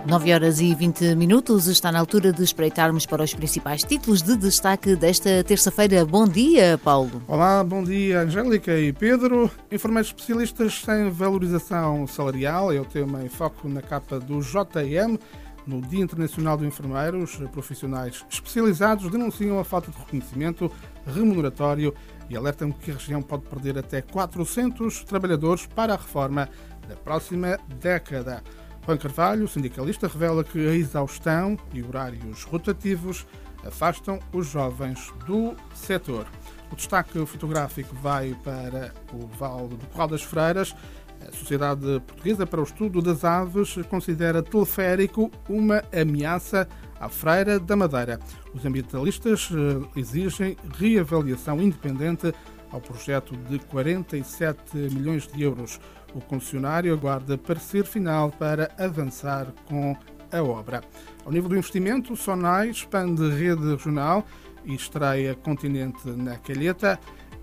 9h20, está na altura de espreitarmos para os principais títulos de destaque desta terça-feira. Bom dia, Paulo. Olá, bom dia, Angélica e Pedro. Enfermeiros especialistas sem valorização salarial é o tema em foco na capa do JM. No Dia Internacional do Enfermeiro, os profissionais especializados denunciam a falta de reconhecimento remuneratório e alertam que a região pode perder até 400 trabalhadores para a reforma da próxima década. Juan Carvalho, sindicalista, revela que a exaustão e horários rotativos afastam os jovens do setor. O destaque fotográfico vai para o Vale do Curral das Freiras. A Sociedade Portuguesa para o Estudo das Aves considera teleférico uma ameaça à Freira da Madeira. Os ambientalistas exigem reavaliação independente ao projeto de 47 milhões de euros. O concessionário aguarda parecer final para avançar com a obra. Ao nível do investimento, Sonai expande rede regional e estreia Continente na Calheta.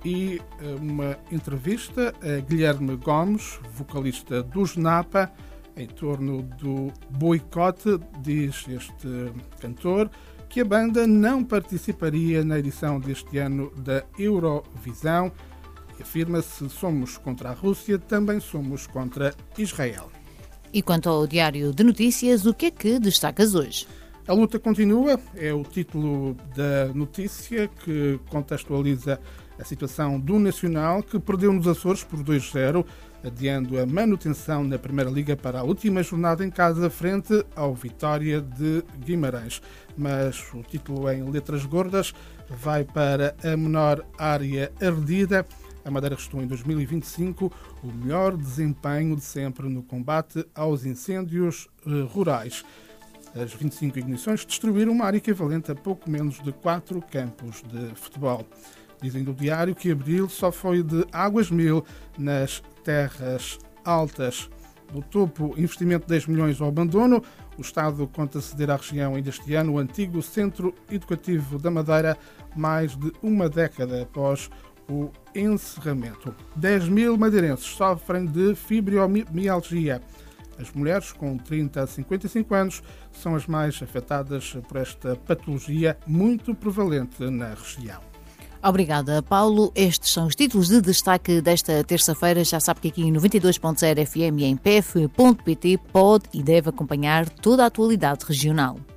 E uma entrevista a Guilherme Gomes, vocalista dos Napa, em torno do boicote. Diz este cantor que a banda não participaria na edição deste ano da Eurovisão e afirma: se somos contra a Rússia, também somos contra Israel. E quanto ao Diário de Notícias, o que é que destacas hoje? A luta continua, é o título da notícia que contextualiza a situação do Nacional, que perdeu nos Açores por 2-0, adiando a manutenção na Primeira Liga para a última jornada em casa, frente ao Vitória de Guimarães. Mas o título em letras gordas vai para a menor área ardida. A Madeira restou em 2025 o melhor desempenho de sempre no combate aos incêndios rurais. As 25 ignições destruíram uma área equivalente a pouco menos de 4 campos de futebol. Dizem do diário que abril só foi de águas mil nas terras altas. No topo, investimento de 10 milhões ao abandono. O Estado conta ceder à região ainda este ano o antigo Centro Educativo da Madeira, mais de uma década após o encerramento. 10 mil madeirenses sofrem de fibromialgia. As mulheres com 30 a 55 anos são as mais afetadas por esta patologia muito prevalente na região. Obrigada, Paulo. Estes são os títulos de destaque desta terça-feira. Já sabe que aqui em 92.0 FM e em pf.pt pode e deve acompanhar toda a atualidade regional.